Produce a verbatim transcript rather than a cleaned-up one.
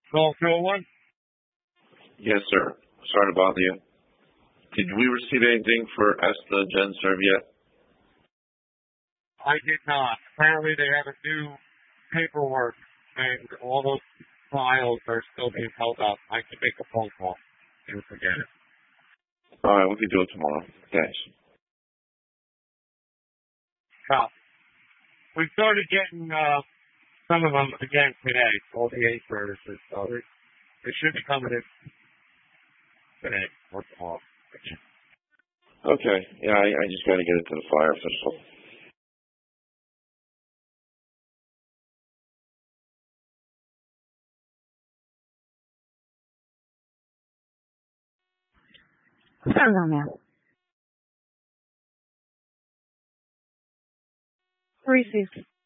Call two oh one? Yes, sir. Sorry to bother you. Did we receive anything for ESTA GenServe yet? I did not. Apparently they have a new paperwork, and all those files are still being held up. I can make a phone call and forget it. All right, we can do it tomorrow. Thanks. Now, we started getting uh, some of them again today, all the eight services, so they, they should be coming in today or tomorrow. Okay. Yeah, I, I just got to get it to the fire official. Hang on now. Received.